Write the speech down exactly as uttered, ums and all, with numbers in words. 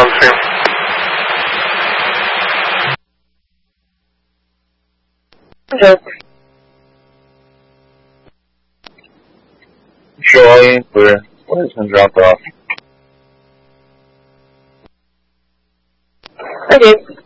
on the same. Okay. Show all in clear. Where's been dropped off? Okay.